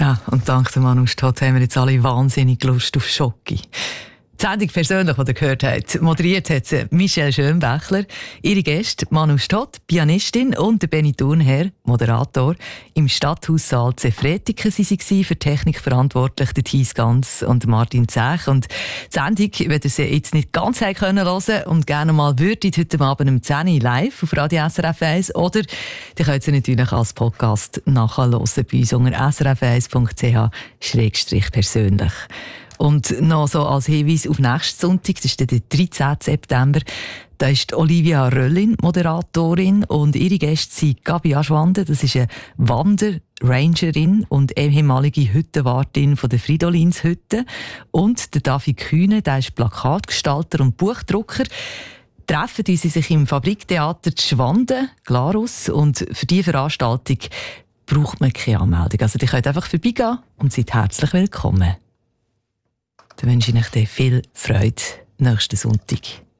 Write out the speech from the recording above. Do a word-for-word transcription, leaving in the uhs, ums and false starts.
Ja, und dank dem Manu Stott haben wir jetzt alle wahnsinnig Lust auf Schoki. Die Sendung persönlich, die ihr gehört habt, moderiert hat sie Michelle Schönbächler. Ihre Gäste Manu Stott, Pianistin, und der Benny Thurnherr, Moderator. Im Stadthaussaal Zefretiken waren sie für Technik verantwortlich, der Thies Ganz und Martin Zech. Und die Sendung, wenn ihr sie jetzt nicht ganz hören können und gerne mal würdet, heute Abend um zehn Uhr live auf Radio S R F eins, oder ihr könnt sie natürlich als Podcast nachhören bei uns unter s r f eins punkt c h schrägstrich persönlich. Und noch so als Hinweis auf nächsten Sonntag, das ist der dreizehnten September, da ist Olivia Röllin Moderatorin und ihre Gäste sind Gabi Aschwande, das ist eine Wanderrangerin und ehemalige Hüttenwartin von der Fridolinshütte, und der David Kühne, der ist Plakatgestalter und Buchdrucker. Treffen die sich im Fabriktheater Schwanden, Glarus, und für diese Veranstaltung braucht man keine Anmeldung. Also die könnt einfach vorbeigehen und seid herzlich willkommen. Dann wünsche ich euch viel Freude nächsten Sonntag.